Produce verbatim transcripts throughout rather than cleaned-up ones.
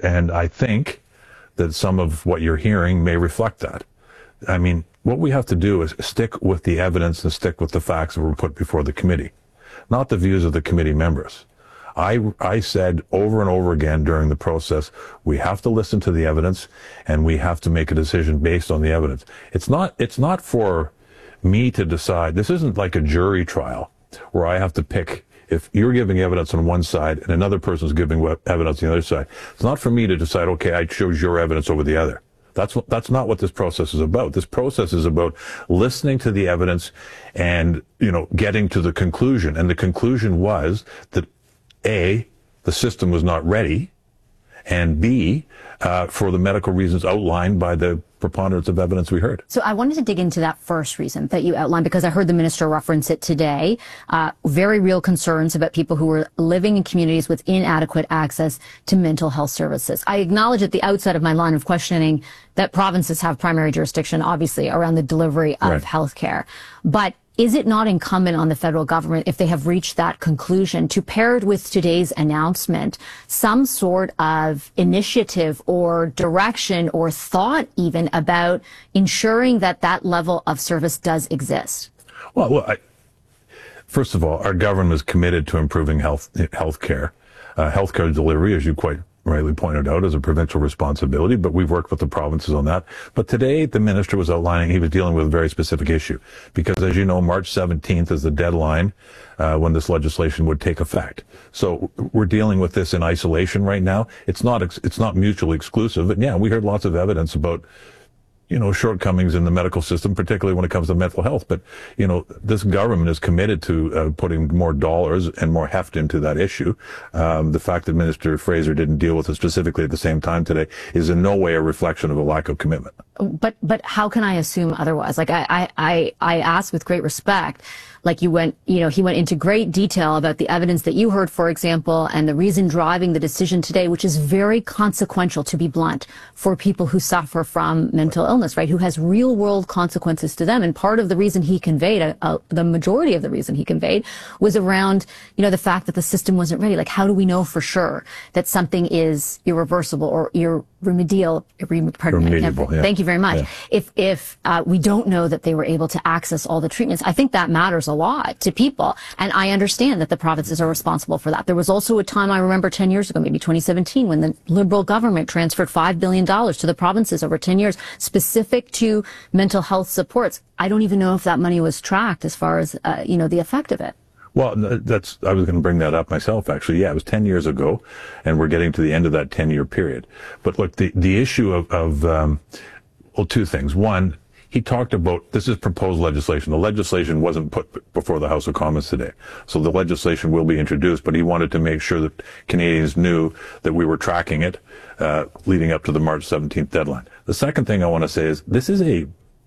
and I think that some of what you're hearing may reflect that. I mean, what we have to do is stick with the evidence and stick with the facts that were put before the committee, not the views of the committee members. I, I said over and over again during the process, we have to listen to the evidence and we have to make a decision based on the evidence. It's not, it's not for me to decide. This isn't like a jury trial where I have to pick if you're giving evidence on one side and another person's giving evidence on the other side. It's not for me to decide, okay, I chose your evidence over the other. That's what, that's not what this process is about. This process is about listening to the evidence and, you know, getting to the conclusion. And the conclusion was that A, the system was not ready, and B, uh, for the medical reasons outlined by the preponderance of evidence we heard. So I wanted to dig into that first reason that you outlined, because I heard the minister reference it today. Uh, very real concerns about people who are living in communities with inadequate access to mental health services. I acknowledge at the outset of my line of questioning that provinces have primary jurisdiction, obviously, around the delivery of Right. health care. But is it not incumbent on the federal government, if they have reached that conclusion, to pair it with today's announcement, some sort of initiative or direction or thought even about ensuring that that level of service does exist? Well, well I, first of all, our government is committed to improving health health care. Uh, health care delivery, as you quite rightly pointed out, is a provincial responsibility, but we've worked with the provinces on that. But today, the minister was outlining, he was dealing with a very specific issue. Because as you know, March seventeenth is the deadline uh, when this legislation would take effect. So we're dealing with this in isolation right now. It's not, it's not mutually exclusive. And yeah, we heard lots of evidence about, you know, shortcomings in the medical system, particularly when it comes to mental health. But, you know, this government is committed to uh, putting more dollars and more heft into that issue. Um, the fact that Minister Fraser didn't deal with it specifically at the same time today is in no way a reflection of a lack of commitment. But but how can I assume otherwise? Like I I I, I ask with great respect. Like you went, you know, he went into great detail about the evidence that you heard, for example, and the reason driving the decision today, which is very consequential, to be blunt, for people who suffer from mental illness, right? Who has real world consequences to them. And part of the reason he conveyed, uh, uh, the majority of the reason he conveyed, was around, you know, the fact that the system wasn't ready. Like, how do we know for sure that something is irreversible or irremediable? Irre- pardon me, I can't- Remediable, yeah. Thank you very much. Yeah. If if uh, we don't know that they were able to access all the treatments, I think that matters a lot to people. And I understand that the provinces are responsible for that. There was also a time, I remember ten years ago, maybe twenty seventeen, when the Liberal government transferred five billion dollars to the provinces over ten years, specific to mental health supports. I don't even know if that money was tracked as far as, uh, you know, the effect of it. Well, that's, I was going to bring that up myself, actually. Yeah, it was ten years ago, and we're getting to the end of that ten-year period. But look, the, the issue of, of um, well, two things. One, he talked about, this is proposed legislation. The legislation wasn't put before the House of Commons today. So the legislation will be introduced, but he wanted to make sure that Canadians knew that we were tracking it uh, leading up to the March seventeenth deadline. The second thing I want to say is this is a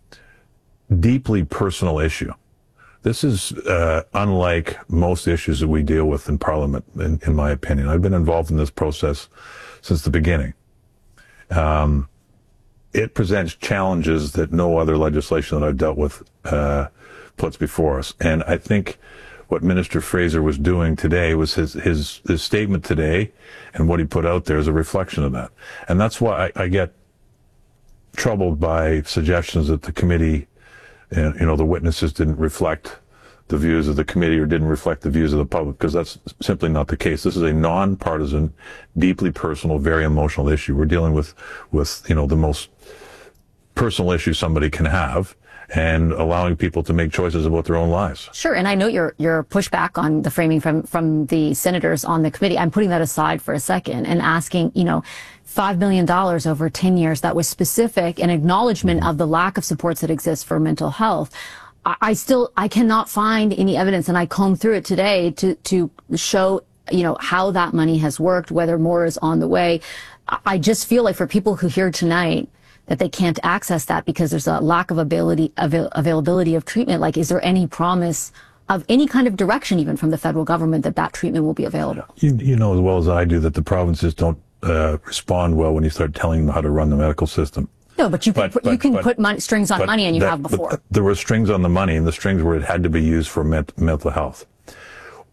deeply personal issue. This is uh, unlike most issues that we deal with in Parliament, in, in my opinion. I've been involved in this process since the beginning. Um, it presents challenges that no other legislation that I've dealt with uh, puts before us. And I think what Minister Fraser was doing today was his, his, his statement today, and what he put out there is a reflection of that. And that's why I, I get troubled by suggestions that the committee, and, you know, the witnesses didn't reflect the views of the committee or didn't reflect the views of the public, because that's simply not the case. This is a non-partisan, deeply personal, very emotional issue. We're dealing with, with, you know, the most personal issue somebody can have, and allowing people to make choices about their own lives. Sure, and I know your your pushback on the framing from from the senators on the committee. I'm putting that aside for a second and asking, you know, five million dollars over ten years, that was specific, an acknowledgement mm-hmm. of the lack of supports that exist for mental health. I, I still, I cannot find any evidence, and I combed through it today to, to show, you know, how that money has worked, whether more is on the way. I, I just feel like for people who hear tonight that they can't access that because there's a lack of ability, avail, availability of treatment, like, is there any promise of any kind of direction, even from the federal government, that that treatment will be available? You, you know as well as I do that the provinces don't uh, respond well when you start telling them how to run the medical system. No, but you can but, put, but, you can but, put money, strings on money, and you that, have before. There were strings on the money, and the strings were it had to be used for ment, mental health.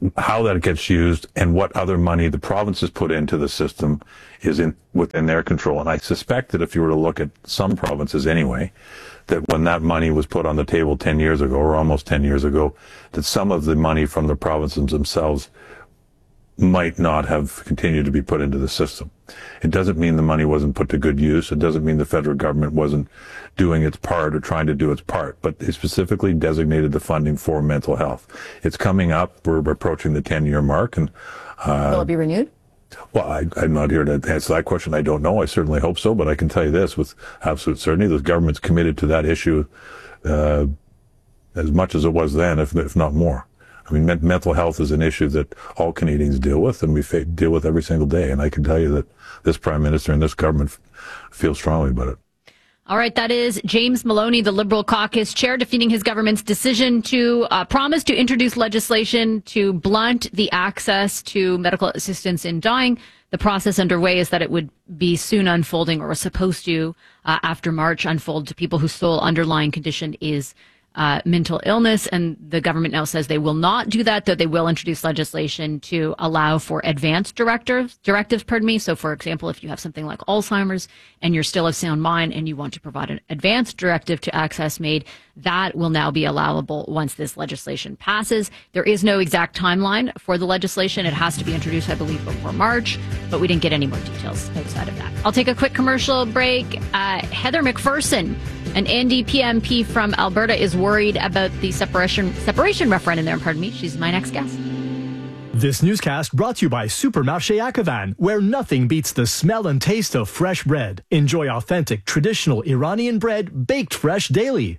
how that gets used and what other money the provinces put into the system is in within their control. And I suspect that if you were to look at some provinces anyway, that when that money was put on the table ten years ago, or almost ten years ago, that some of the money from the provinces themselves might not have continued to be put into the system. It doesn't mean the money wasn't put to good use. It doesn't mean the federal government wasn't doing its part or trying to do its part, but they specifically designated the funding for mental health. It's coming up. We're approaching the ten-year mark. And uh, will it be renewed? Well, I, I'm not here to answer that question. I don't know. I certainly hope so, but I can tell you this with absolute certainty. The government's committed to that issue uh, as much as it was then, if, if not more. I mean, men- mental health is an issue that all Canadians deal with, and we fa- deal with every single day. And I can tell you that this Prime Minister and this government f- feel strongly about it. All right, that is James Maloney, the Liberal caucus chair, defending his government's decision to uh, promise to introduce legislation to blunt the access to medical assistance in dying. The process underway is that it would be soon unfolding, or was supposed to, uh, after March, unfold to people whose sole underlying condition is Uh, mental illness, and the government now says they will not do that, though they will introduce legislation to allow for advanced directives, directives, pardon me. So, for example, if you have something like Alzheimer's and you're still of sound mind and you want to provide an advanced directive to access MAID, that will now be allowable once this legislation passes. There is no exact timeline for the legislation. It has to be introduced, I believe, before March, but we didn't get any more details outside of that. I'll take a quick commercial break. Uh, Heather McPherson, an N D P M P from Alberta, is worried about the separation separation referendum there. Pardon me. She's my next guest. This newscast brought to you by Supermarché Akavan, where nothing beats the smell and taste of fresh bread. Enjoy authentic, traditional Iranian bread baked fresh daily.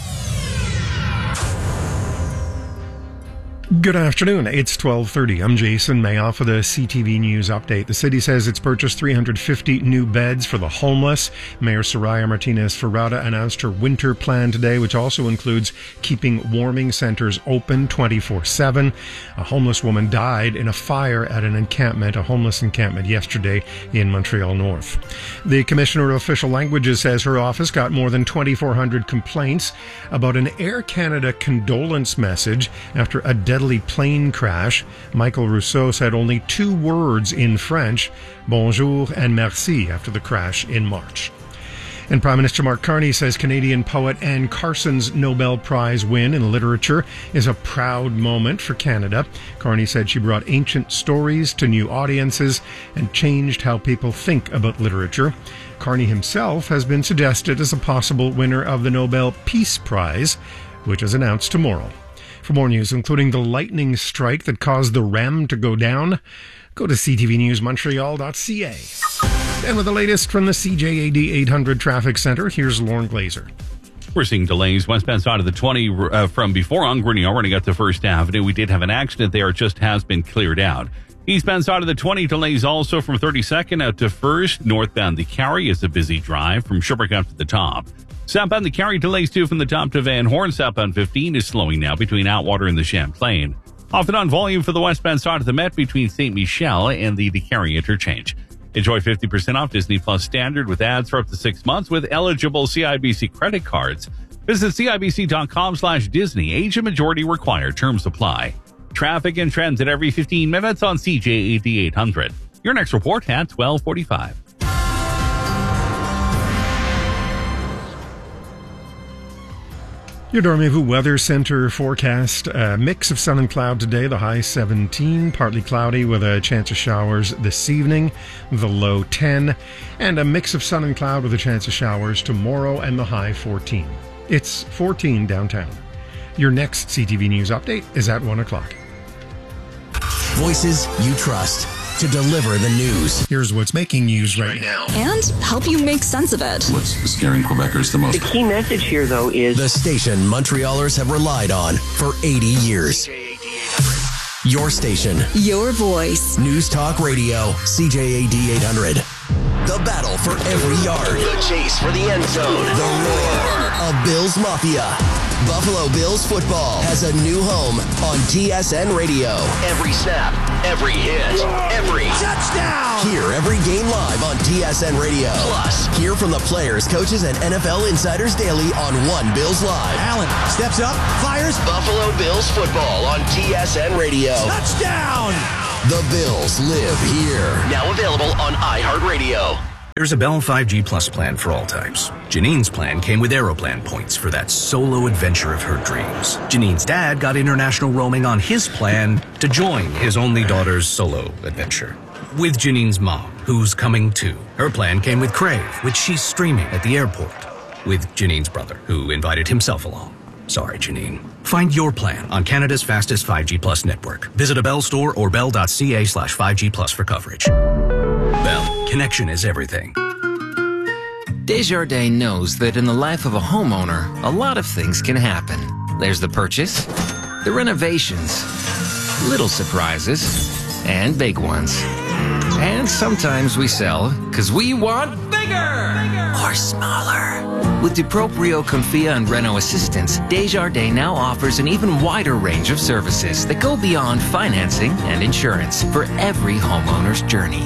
Good afternoon. It's twelve thirty. I'm Jason Mayoff for the C T V News Update. The city says it's purchased three hundred fifty new beds for the homeless. Mayor Soraya Martinez-Ferrada announced her winter plan today, which also includes keeping warming centers open twenty-four seven. A homeless woman died in a fire at an encampment, a homeless encampment yesterday in Montreal North. The Commissioner of Official Languages says her office got more than twenty-four hundred complaints about an Air Canada condolence message after a deadly plane crash. Michael Rousseau said only two words in French, bonjour and merci, after the crash in March. And Prime Minister Mark Carney says Canadian poet Anne Carson's Nobel Prize win in literature is a proud moment for Canada. Carney said she brought ancient stories to new audiences and changed how people think about literature. Carney himself has been suggested as a possible winner of the Nobel Peace Prize, which is announced tomorrow. For more news, including the lightning strike that caused the R E M to go down, go to c t v news montreal dot c a. And with the latest from the C J A D eight hundred Traffic Center, here's Lauren Glazer. We're seeing delays westbound side of the twenty uh, from before on Green already got to First Avenue. We did have an accident there. It just has been cleared out. Eastbound side of the twenty delays also from thirty-second out to First. Northbound the Carry is a busy drive from Sherbrooke up to the top. Southbound the Carry delays too from the top to Van Horn. Southbound fifteen is slowing now between Outwater and the Champlain. Off and on volume for the westbound side of the Met between Saint Michel and the DeCarry interchange. Enjoy fifty percent off Disney Plus Standard with ads for up to six months with eligible C I B C credit cards. Visit cibc.com slash Disney. Age and majority required. Terms apply. Traffic and trends at every fifteen minutes on C J A D eight hundred. Your next report at twelve forty-five. Your Dormez-vous Weather Center forecast, a mix of sun and cloud today, the high seventeen, partly cloudy with a chance of showers this evening, the low ten, and a mix of sun and cloud with a chance of showers tomorrow and the high fourteen. It's fourteen downtown. Your next C T V News update is at one o'clock. Voices you trust to deliver the news. Here's what's making news right now. And help you make sense of it. What's scaring Quebecers the most? The key message here, though, is the station Montrealers have relied on for eighty years. Your station. Your voice. News Talk Radio, C J A D eight hundred. The battle for every yard. The chase for the end zone. The roar of Bills Mafia. Buffalo Bills football has a new home on T S N Radio. Every snap, every hit, every touchdown. Hear every game live on T S N Radio. Plus, hear from the players, coaches, and N F L insiders daily on One Bills Live. Allen steps up, fires. Buffalo Bills football on T S N Radio. Touchdown! The Bills live here. Now available on iHeartRadio. There's a Bell five G Plus plan for all types. Janine's plan came with Aeroplan points for that solo adventure of her dreams. Janine's dad got international roaming on his plan to join his only daughter's solo adventure. With Janine's mom, who's coming too. Her plan came with Crave, which she's streaming at the airport. With Janine's brother, who invited himself along. Sorry, Janine. Find your plan on Canada's fastest five G Plus network. Visit a Bell store or bell.ca slash 5G Plus for coverage. Bell, connection is everything. Desjardins knows that in the life of a homeowner, a lot of things can happen. There's the purchase, the renovations, little surprises, and big ones. And sometimes we sell because we want bigger, bigger or smaller. With DuProprio, Confia, and Reno Assistance, Desjardins now offers an even wider range of services that go beyond financing and insurance for every homeowner's journey.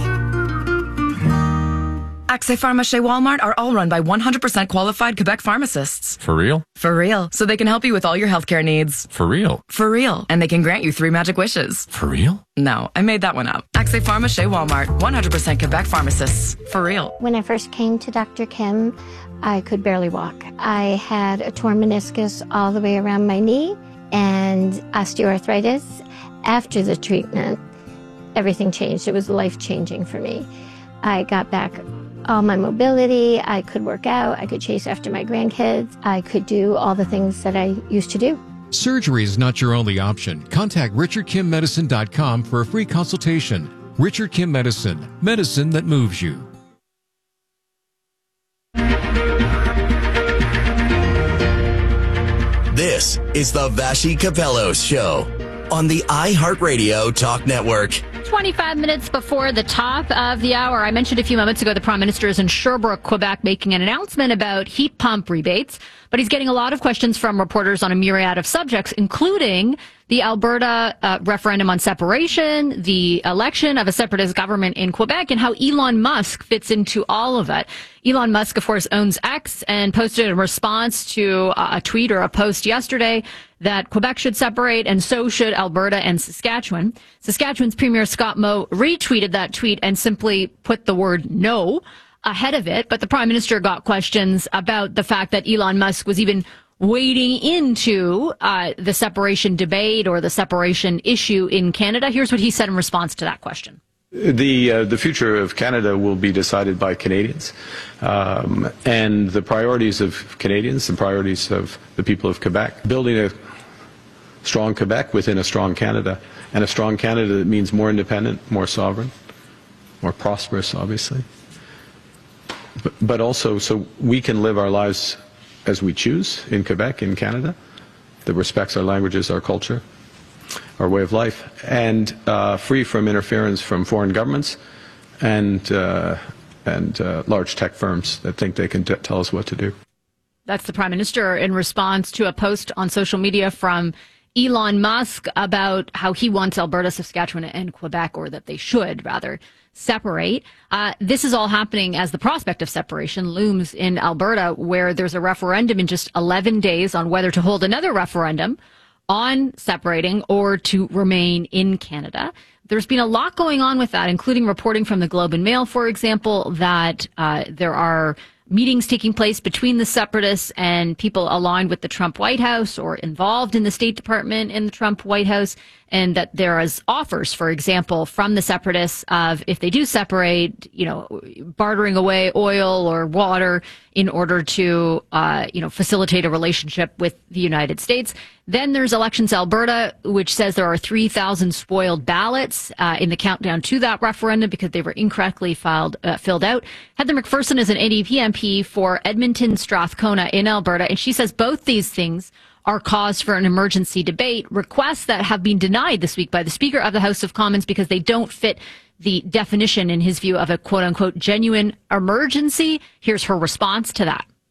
Accès Pharmacie Walmart are all run by one hundred percent qualified Quebec pharmacists. For real? For real. So they can help you with all your healthcare needs. For real? For real. And they can grant you three magic wishes. For real? No, I made that one up. Accès Pharmacie Walmart, one hundred percent Quebec pharmacists. For real. When I first came to Doctor Kim, I could barely walk. I had a torn meniscus all the way around my knee and osteoarthritis. After the treatment, everything changed. It was life-changing for me. I got back all my mobility. I could work out. I could chase after my grandkids. I could do all the things that I used to do. Surgery is not your only option. Contact richard kim medicine dot com for a free consultation. Richard Kim Medicine, medicine that moves you. This is the Vashi Capellos Show on the iHeartRadio Talk Network. twenty-five minutes before the top of the hour, I mentioned a few moments ago the Prime Minister is in Sherbrooke, Quebec, making an announcement about heat pump rebates. But he's getting a lot of questions from reporters on a myriad of subjects, including the Alberta uh, referendum on separation, the election of a separatist government in Quebec, and how Elon Musk fits into all of it. Elon Musk, of course, owns X and posted a response to uh, a tweet or a post yesterday that Quebec should separate, and so should Alberta and Saskatchewan. Saskatchewan's Premier Scott Moe retweeted that tweet and simply put the word no ahead of it. But the Prime Minister got questions about the fact that Elon Musk was even wading into uh, the separation debate or the separation issue in Canada. Here's what he said in response to that question. The uh, the future of Canada will be decided by Canadians, um, and the priorities of Canadians, the priorities of the people of Quebec. Building a strong Quebec within a strong Canada, and a strong Canada that means more independent, more sovereign, more prosperous, obviously, but, but also so we can live our lives as we choose in Quebec, in Canada, that respects our languages, our culture, our way of life, and uh, free from interference from foreign governments and uh, and uh, large tech firms that think they can t- tell us what to do. That's the Prime Minister in response to a post on social media from Elon Musk about how he wants Alberta, Saskatchewan, and Quebec, or that they should rather separate. Uh, this is all happening as the prospect of separation looms in Alberta, where there's a referendum in just eleven days on whether to hold another referendum on separating or to remain in Canada. There's been a lot going on with that, including reporting from the Globe and Mail, for example, that uh, there are meetings taking place between the separatists and people aligned with the Trump White House or involved in the State Department in the Trump White House, and that there is offers, for example, from the separatists of, if they do separate, you know, bartering away oil or water in order to, uh, you know, facilitate a relationship with the United States. Then there's Elections Alberta, which says there are three thousand spoiled ballots uh, in the countdown to that referendum because they were incorrectly filed, uh, filled out. Heather McPherson is an N D P M P for Edmonton Strathcona in Alberta, and she says both these things are cause for an emergency debate, requests that have been denied this week by the Speaker of the House of Commons because they don't fit the definition, in his view, of a quote-unquote genuine emergency. Here's her response to that.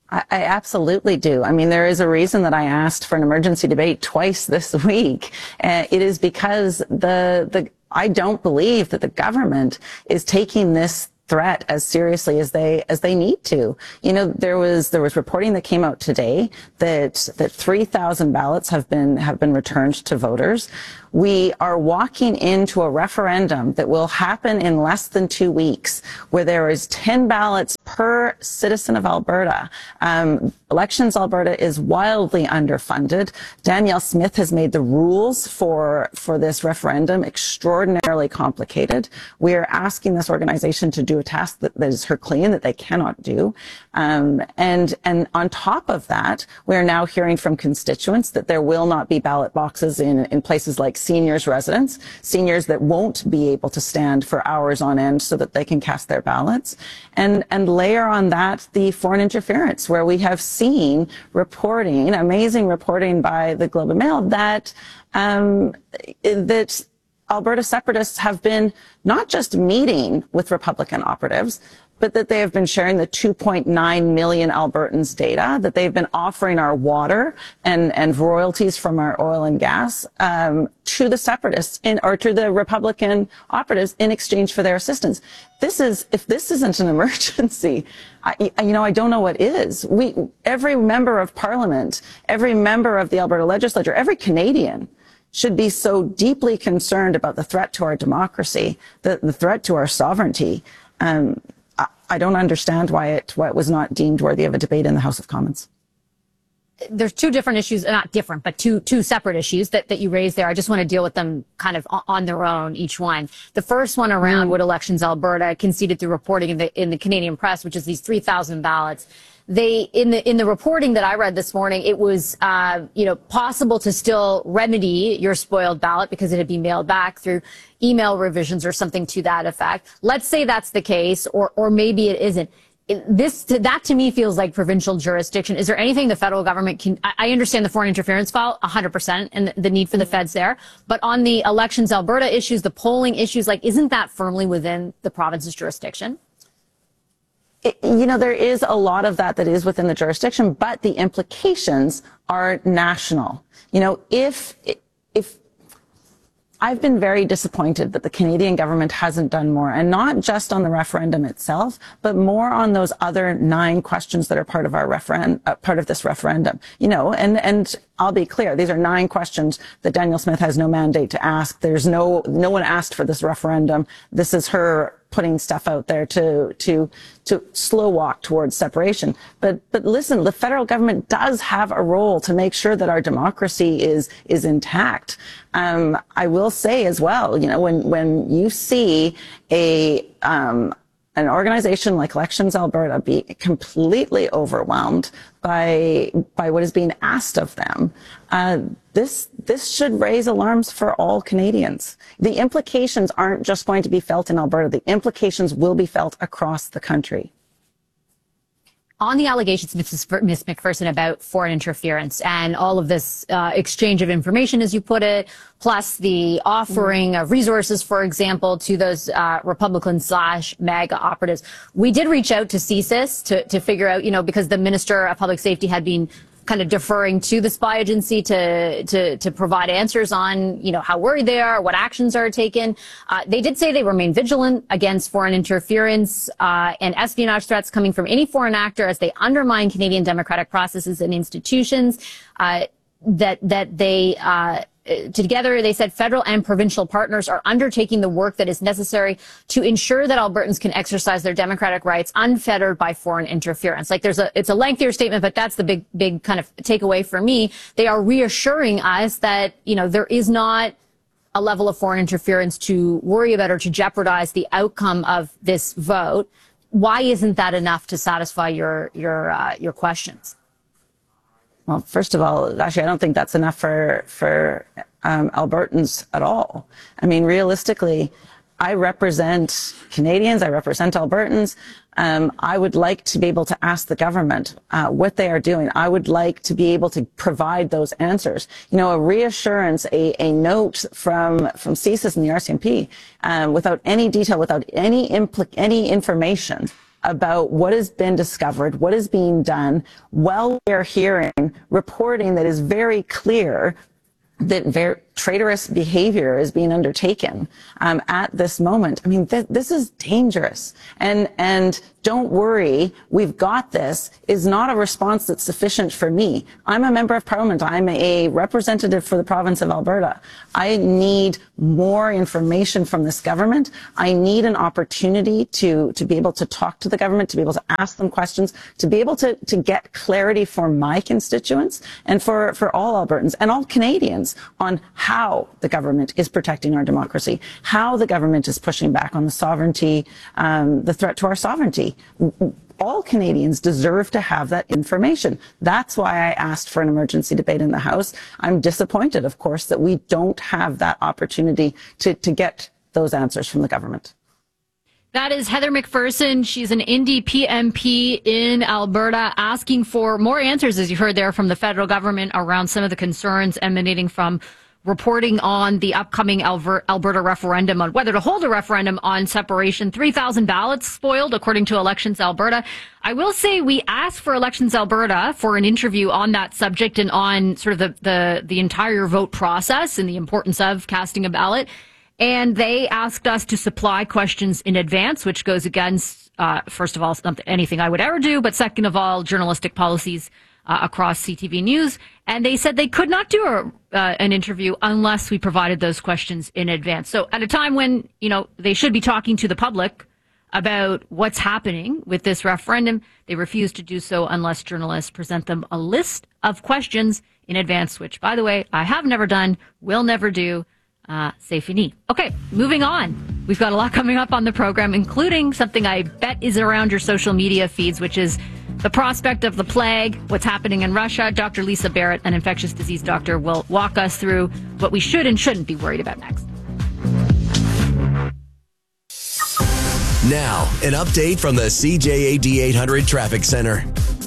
I, I absolutely do. I mean, there is a reason that I asked for an emergency debate twice this week. Uh, it is because the, the, I don't believe that the government is taking this threat as seriously as they as they need to. You know, there was there was reporting that came out today that that three thousand ballots have been have been returned to voters. We are walking into a referendum that will happen in less than two weeks, where there is ten ballots per citizen of Alberta. Um, Elections Alberta is wildly underfunded. Danielle Smith has made the rules for for this referendum extraordinarily complicated. We are asking this organization to do a task that, that is Herculean, that they cannot do. Um, and and on top of that, we are now hearing from constituents that there will not be ballot boxes in in places like seniors' residence, seniors that won't be able to stand for hours on end so that they can cast their ballots. And, and layer on that the foreign interference, where we have seen reporting, amazing reporting by the Globe and Mail, that, um, that Alberta separatists have been not just meeting with Republican operatives, but that they have been sharing the two point nine million Albertans data, that they've been offering our water and, and royalties from our oil and gas um, to the separatists in, or to the Republican operatives in exchange for their assistance. This is, if this isn't an emergency, I, you know, I don't know what is. We, every member of Parliament, every member of the Alberta legislature, every Canadian should be so deeply concerned about the threat to our democracy, the, the threat to our sovereignty. Um, I don't understand why it, why it was not deemed worthy of a debate in the House of Commons. There's two different issues, not different, but two two separate issues that, that you raised there. I just want to deal with them kind of on their own, each one. The first one around mm. what Elections Alberta conceded through reporting in the in the Canadian press, which is these three thousand ballots. They, in the, in the reporting that I read this morning, it was, uh, you know, possible to still remedy your spoiled ballot because it had been mailed back through email revisions or something to that effect. Let's say that's the case, or, or maybe it isn't. It, this, that to me feels like provincial jurisdiction. Is there anything the federal government can, I, I understand the foreign interference file, one hundred percent, and the, the need for the feds there. But on the Elections Alberta issues, the polling issues, like, isn't that firmly within the province's jurisdiction? It, you know, there is a lot of that that is within the jurisdiction, but the implications are national. You know, if, if, I've been very disappointed that the Canadian government hasn't done more, and not just on the referendum itself, but more on those other nine questions that are part of our referen- uh, part of this referendum. You know, and, and I'll be clear, these are nine questions that Danielle Smith has no mandate to ask. There's no, no one asked for this referendum. This is her putting stuff out there to, to, to slow walk towards separation. But, but listen, the federal government does have a role to make sure that our democracy is, is intact. Um, I will say as well, you know, when, when you see a, um, an organization like Elections Alberta be completely overwhelmed by by what is being asked of them, uh, this this should raise alarms for all Canadians. The implications aren't just going to be felt in Alberta. The implications will be felt across the country. On the allegations, Miz McPherson, about foreign interference and all of this uh, exchange of information, as you put it, plus the offering of resources, for example, to those uh, Republican slash MAGA operatives, we did reach out to C S I S to, to figure out, you know, because the Minister of Public Safety had been kind of deferring to the spy agency to, to, to provide answers on, you know, how worried they are, what actions are taken. Uh, they did say they remain vigilant against foreign interference, uh, and espionage threats coming from any foreign actor as they undermine Canadian democratic processes and institutions, uh, that, that they, uh, together, they said federal and provincial partners are undertaking the work that is necessary to ensure that Albertans can exercise their democratic rights unfettered by foreign interference. Like there's a, it's a lengthier statement, but that's the big, big kind of takeaway for me. They are reassuring us that, you know, there is not a level of foreign interference to worry about or to jeopardize the outcome of this vote. Why isn't that enough to satisfy your, your, uh, your questions? Well, first of all, actually, I don't think that's enough for for um, Albertans at all. I mean, realistically, I represent Canadians. I represent Albertans. Um, I would like to be able to ask the government uh, what they are doing. I would like to be able to provide those answers. You know, a reassurance, a, a note from from C S I S and the R C M P, um, without any detail, without any impl- any information. about what has been discovered, what is being done, while we're hearing reporting that is very clear that very traitorous behavior is being undertaken um, at this moment. I mean, th- this is dangerous. And and don't worry, we've got this is not a response that's sufficient for me. I'm a member of parliament. I'm a representative for the province of Alberta. I need more information from this government. I need an opportunity to, to be able to talk to the government, to be able to ask them questions, to be able to, to get clarity for my constituents and for, for all Albertans and all Canadians on how the government is protecting our democracy, how the government is pushing back on the sovereignty, um, the threat to our sovereignty. All Canadians deserve to have that information. That's why I asked for an emergency debate in the House. I'm disappointed, of course, that we don't have that opportunity to, to get those answers from the government. That is Heather McPherson. She's an Indie P M P in Alberta, asking for more answers, as you heard there, from the federal government around some of the concerns emanating from reporting on the upcoming Alberta referendum on whether to hold a referendum on separation. three thousand ballots spoiled, according to Elections Alberta. I will say we asked for Elections Alberta for an interview on that subject and on sort of the, the, the entire vote process and the importance of casting a ballot. And they asked us to supply questions in advance, which goes against, uh, first of all, anything I would ever do, but second of all, journalistic policies Uh, across C T V News, and they said they could not do a, uh, an interview unless we provided those questions in advance. So at a time when, you know, they should be talking to the public about what's happening with this referendum, they refuse to do so unless journalists present them a list of questions in advance, which, by the way, I have never done, will never do. Uh, c'est fini. Okay, moving on. We've got a lot coming up on the program, including something I bet is around your social media feeds, which is the prospect of the plague, what's happening in Russia. Doctor Lisa Barrett, an infectious disease doctor, will walk us through what we should and shouldn't be worried about next. Now, an update from the C J A D eight hundred Traffic Center.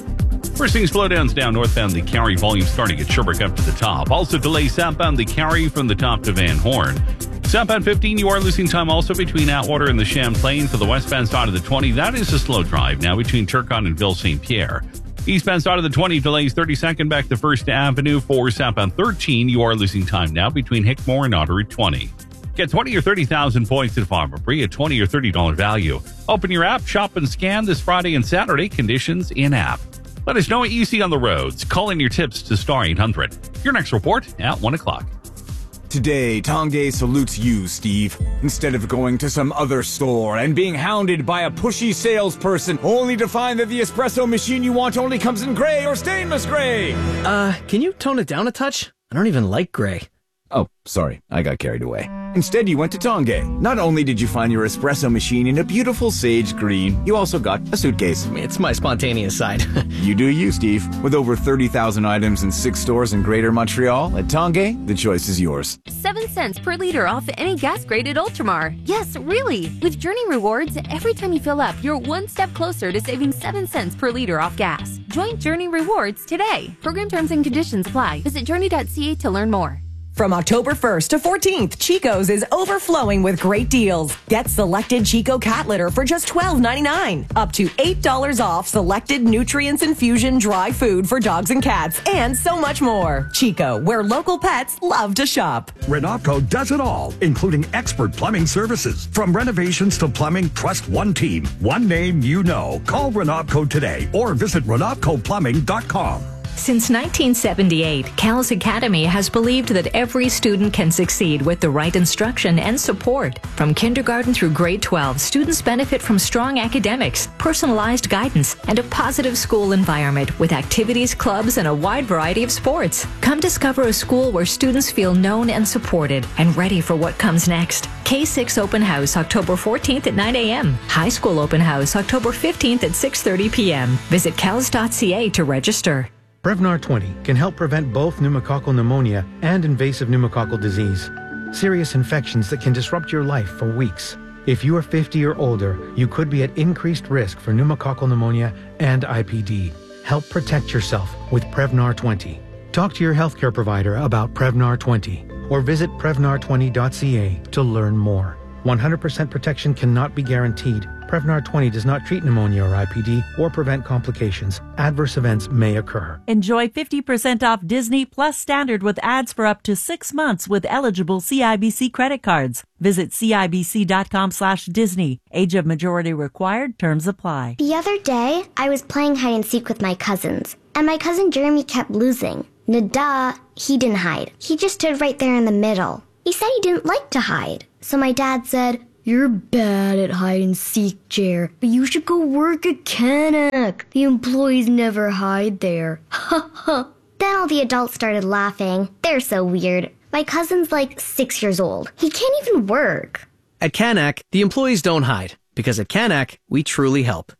We're seeing slowdowns down northbound the Carry, volume starting at Sherbrooke up to the top. Also delays southbound the Carry from the top to Van Horn. Southbound fifteen, you are losing time also between Atwater and the Champlain. For the westbound side of the twenty, that is a slow drive now between Turcotte and Ville Saint Pierre. Eastbound side of the twenty delays thirty-second back to First Avenue. For southbound thirteen, you are losing time now between Hickmore and Otter at twenty. Get twenty or thirty thousand points at Farmer Free at twenty or thirty dollars value. Open your app, shop and scan this Friday and Saturday. Conditions in app. Let us know what you see on the roads. Call in your tips to Star eight hundred. Your next report at one o'clock. Today, Tongay salutes you, Steve. Instead of going to some other store and being hounded by a pushy salesperson only to find that the espresso machine you want only comes in gray or stainless gray. Uh, can you tone it down a touch? I don't even like gray. Oh, sorry. I got carried away. Instead, you went to Tongay. Not only did you find your espresso machine in a beautiful sage green, you also got a suitcase. It's my spontaneous side. You do you, Steve. With over thirty thousand items in six stores in Greater Montreal, at Tongay, the choice is yours. Seven cents per liter off any gas-graded Ultramar. Yes, really. With Journey Rewards, every time you fill up, you're one step closer to saving seven cents per liter off gas. Join Journey Rewards today. Program terms and conditions apply. Visit journey dot c a to learn more. From October first to fourteenth, Chico's is overflowing with great deals. Get selected Chico cat litter for just twelve ninety-nine. Up to eight dollars off selected Nutrients Infusion dry food for dogs and cats, and so much more. Chico, where local pets love to shop. Renopco does it all, including expert plumbing services. From renovations to plumbing, trust one team. One name you know. Call Renopco today or visit renopco plumbing dot com. Since nineteen seventy-eight, CALS Academy has believed that every student can succeed with the right instruction and support. From kindergarten through grade twelve, students benefit from strong academics, personalized guidance, and a positive school environment with activities, clubs, and a wide variety of sports. Come discover a school where students feel known and supported and ready for what comes next. K six Open House, October fourteenth at nine a.m. High School Open House, October fifteenth at six thirty p.m. Visit cals dot c a to register. Prevnar twenty can help prevent both pneumococcal pneumonia and invasive pneumococcal disease, serious infections that can disrupt your life for weeks. If you are fifty or older, you could be at increased risk for pneumococcal pneumonia and I P D. Help protect yourself with Prevnar twenty. Talk to your healthcare provider about Prevnar twenty or visit prevnar twenty dot c a to learn more. one hundred percent protection cannot be guaranteed. Prevnar twenty does not treat pneumonia or I P D or prevent complications. Adverse events may occur. Enjoy fifty percent off Disney Plus Standard with ads for up to six months with eligible C I B C credit cards. Visit cibc.com slash Disney. Age of majority required. Terms apply. The other day, I was playing hide and seek with my cousins, and my cousin Jeremy kept losing. Nada, he didn't hide. He just stood right there in the middle. He said he didn't like to hide. So my dad said, "You're bad at hide and seek, Jer, but you should go work at Canuck. The employees never hide there." Ha ha. Then all the adults started laughing. They're so weird. My cousin's like six years old. He can't even work. At Canuck, the employees don't hide, because at Canuck, we truly help.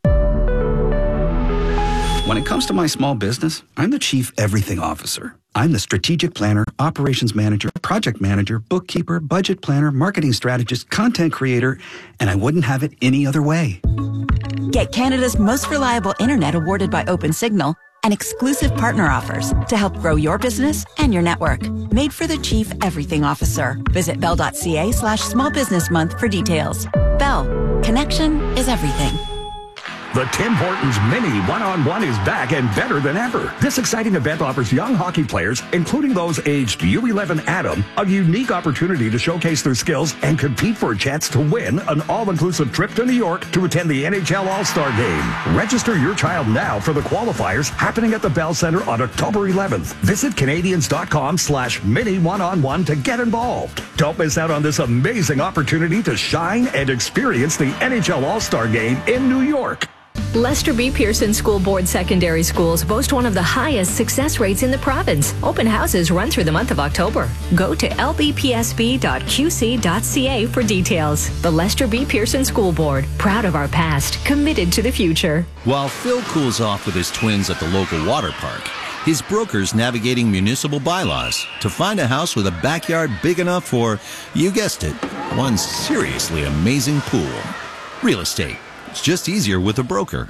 When it comes to my small business, I'm the Chief Everything Officer. I'm the strategic planner, operations manager, project manager, bookkeeper, budget planner, marketing strategist, content creator, and I wouldn't have it any other way. Get Canada's most reliable internet awarded by OpenSignal and exclusive partner offers to help grow your business and your network. Made for the Chief Everything Officer. Visit bell.ca slash small business month for details. Bell. Connection is everything. The Tim Hortons Mini One-on-One is back and better than ever. This exciting event offers young hockey players, including those aged U eleven Adam, a unique opportunity to showcase their skills and compete for a chance to win an all-inclusive trip to New York to attend the N H L All-Star Game. Register your child now for the qualifiers happening at the Bell Center on October eleventh. Visit Canadians.com slash Mini One-on-One to get involved. Don't miss out on this amazing opportunity to shine and experience the N H L All-Star Game in New York. Lester B. Pearson School Board secondary schools boast one of the highest success rates in the province. Open houses run through the month of October. Go to l b p s b dot q c dot c a for details. The Lester B. Pearson School Board, proud of our past, committed to the future. While Phil cools off with his twins at the local water park, his broker's navigating municipal bylaws to find a house with a backyard big enough for, you guessed it, one seriously amazing pool. Real estate. It's just easier with a broker.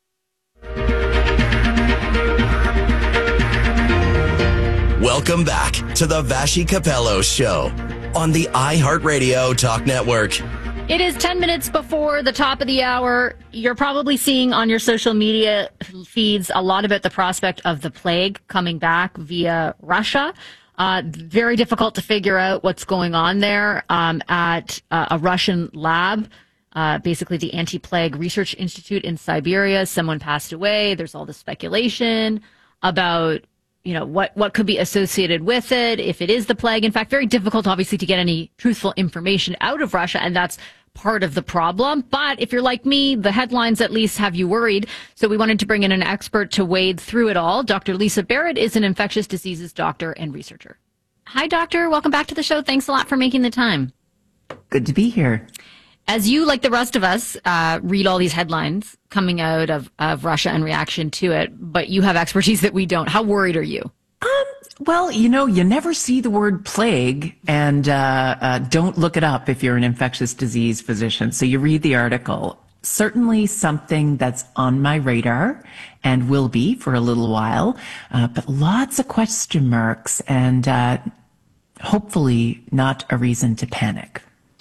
Welcome back to the Vassy Capello Show on the iHeartRadio Talk Network. It is ten minutes before the top of the hour. You're probably seeing on your social media feeds a lot about the prospect of the plague coming back via Russia. Uh, very difficult to figure out what's going on there um, at uh, a Russian lab. Uh, basically the Anti-Plague Research Institute in Siberia. Someone passed away. There's all this speculation about, you know, what, what could be associated with it, if it is the plague. In fact, very difficult, obviously, to get any truthful information out of Russia, and that's part of the problem. But if you're like me, the headlines at least have you worried. So we wanted to bring in an expert to wade through it all. Doctor Lisa Barrett is an infectious diseases doctor and researcher. Hi, doctor. Welcome back to the show. Thanks a lot for making the time. Good to be here. As you, like the rest of us, uh, read all these headlines coming out of, of Russia and reaction to it, but you have expertise that we don't. How worried are you? Um, well, you know, you never see the word plague, and uh, uh, don't look it up if you're an infectious disease physician. So you read the article. Certainly something that's on my radar and will be for a little while, uh, but lots of question marks and uh, hopefully not a reason to panic.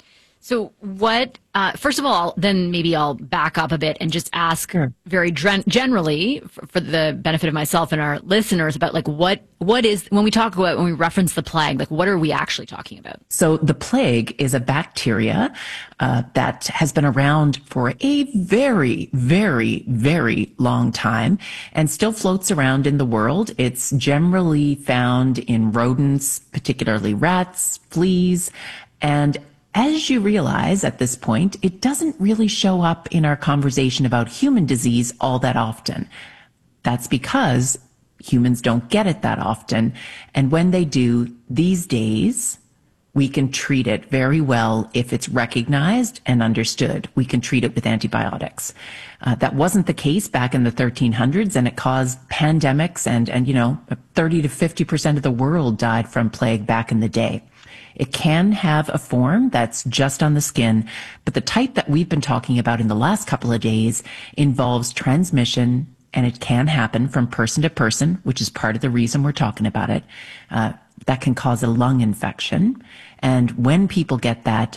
So what, uh, first of all, then maybe I'll back up a bit and just ask sure. very gen- generally for, for the benefit of myself and our listeners about like what, what is, when we talk about, when we reference the plague, like what are we actually talking about? So the plague is a bacteria uh, that has been around for a very, very, very long time and still floats around in the world. It's generally found in rodents, particularly rats, fleas, and as you realize at this point, it doesn't really show up in our conversation about human disease all that often. That's because humans don't get it that often. And when they do, these days, we can treat it very well if it's recognized and understood. We can treat it with antibiotics. Uh, that wasn't the case back in the thirteen hundreds, and it caused pandemics, and, and you know, thirty to fifty percent of the world died from plague back in the day. It can have a form that's just on the skin, but the type that we've been talking about in the last couple of days involves transmission, and it can happen from person to person, which is part of the reason we're talking about it. Uh, that can cause a lung infection. And when people get that,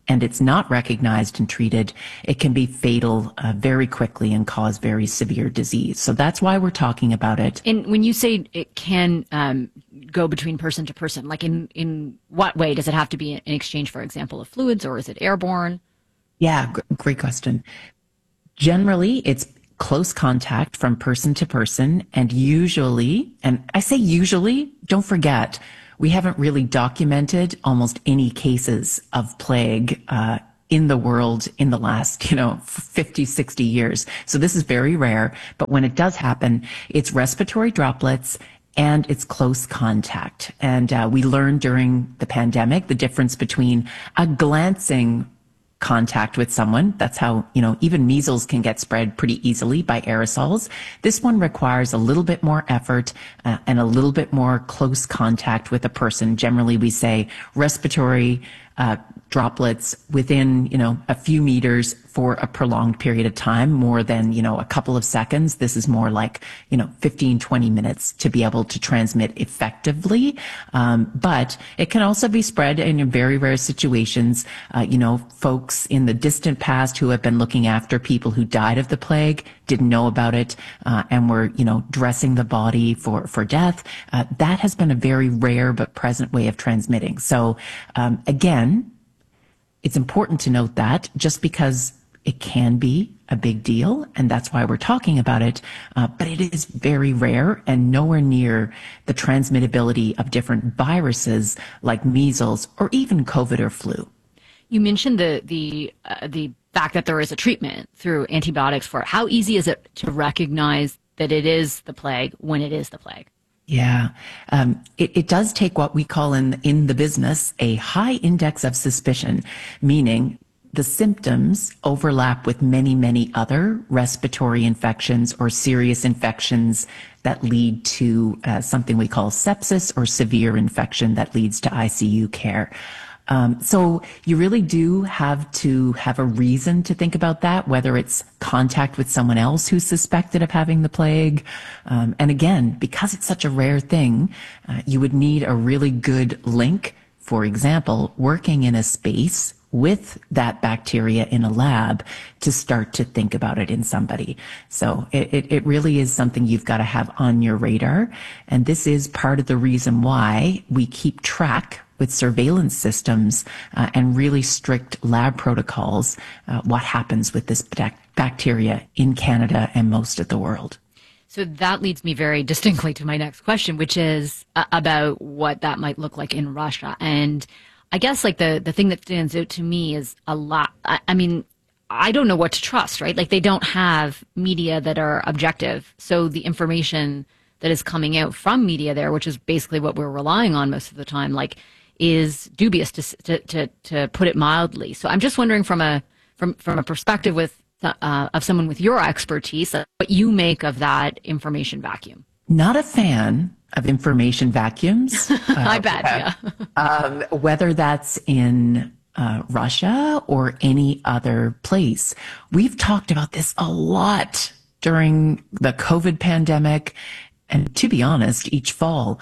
and it's not recognized and treated, it can be fatal uh, very quickly and cause very severe disease. So that's why we're talking about it. And when you say it can um, go between person to person, like in, in what way? Does it have to be in exchange, for example, of fluids, or is it airborne? Yeah, g- great question. Generally, it's close contact from person to person, and usually, and I say usually, don't forget, we haven't really documented almost any cases of plague uh, in the world in the last, you know, fifty, sixty years. So this is very rare. But when it does happen, it's respiratory droplets and it's close contact. And uh, we learned during the pandemic the difference between a glancing contact with someone. That's how, you know, even measles can get spread pretty easily by aerosols. This one requires a little bit more effort uh, and a little bit more close contact with a person. Generally, we say respiratory uh, droplets within, you know, a few meters for a prolonged period of time, more than, you know, a couple of seconds. This is more like, you know, fifteen, twenty minutes to be able to transmit effectively. Um, but it can also be spread in very rare situations. Uh, you know, folks in the distant past who have been looking after people who died of the plague didn't know about it, uh, and were, you know, dressing the body for, for death. Uh, that has been a very rare but present way of transmitting. So, um, again, it's important to note that just because it can be a big deal, and that's why we're talking about it, uh, but it is very rare and nowhere near the transmittability of different viruses like measles or even COVID or flu. You mentioned the the uh, the fact that there is a treatment through antibiotics for it. How easy is it to recognize that it is the plague when it is the plague? Yeah, um, it, it does take what we call in in the business a high index of suspicion, meaning the symptoms overlap with many, many other respiratory infections or serious infections that lead to uh, something we call sepsis or severe infection that leads to I C U care. Um, so you really do have to have a reason to think about that, whether it's contact with someone else who's suspected of having the plague. Um, and again, because it's such a rare thing, uh, you would need a really good link. For example, working in a space with that bacteria in a lab to start to think about it in somebody. So it, it, it really is something you've got to have on your radar. And this is part of the reason why we keep track with surveillance systems uh, and really strict lab protocols, uh, what happens with this bacteria in Canada and most of the world. So that leads me very distinctly to my next question, which is uh, about what that might look like in Russia. And I guess like the, the thing that stands out to me is a lot. I, I mean, I don't know what to trust, right? Like they don't have media that are objective. So the information that is coming out from media there, which is basically what we're relying on most of the time, like is dubious to, to, to, to put it mildly. So I'm just wondering from a, from, from a perspective with, uh, of someone with your expertise, uh, what you make of that information vacuum. Not a fan of information vacuums. uh, I bet, yeah. um, whether that's in uh, Russia or any other place. We've talked about this a lot during the COVID pandemic, and to be honest, each fall.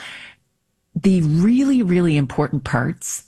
The really, really important parts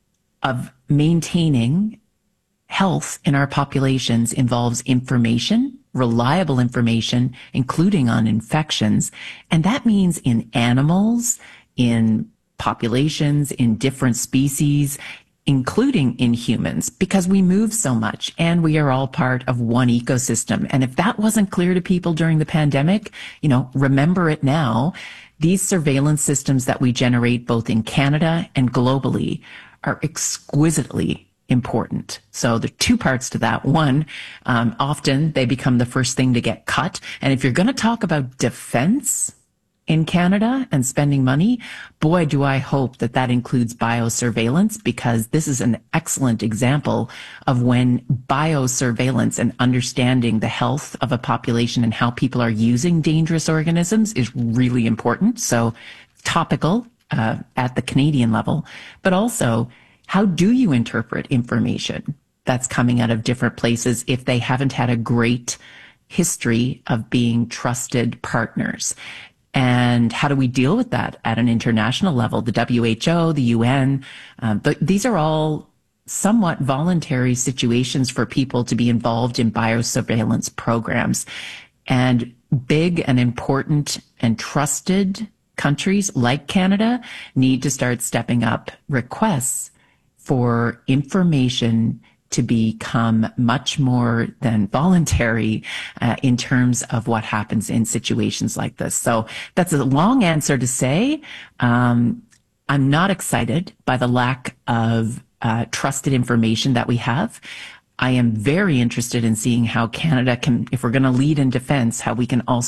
of maintaining health in our populations involves information, reliable information, including on infections. And that means in animals, in populations, in different species, including in humans, because we move so much and we are all part of one ecosystem. And if that wasn't clear to people during the pandemic, you know, remember it now. These surveillance systems that we generate both in Canada and globally are exquisitely important. So there are two parts to that. One, um, often they become the first thing to get cut. And if you're going to talk about defense in Canada and spending money, boy, do I hope that that includes biosurveillance, because this is an excellent example of when biosurveillance and understanding the health of a population and how people are using dangerous organisms is really important. So topical uh, at the Canadian level, but also how do you interpret information that's coming out of different places if they haven't had a great history of being trusted partners? And how do we deal with that at an international level? The W H O, the U N, um, but these are all somewhat voluntary situations for people to be involved in biosurveillance programs. And big and important and trusted countries like Canada need to start stepping up requests for information to become much more than voluntary uh, in terms of what happens in situations like this. So that's a long answer to say, um, I'm not excited by the lack of uh, trusted information that we have. I am very interested in seeing how Canada can, if we're going to lead in defense, how we can also